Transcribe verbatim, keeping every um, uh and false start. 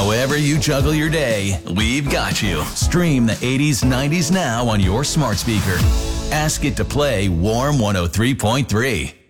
However you juggle your day, we've got you. Stream the eighties, nineties now on your smart speaker. Ask it to play Warm one oh three point three.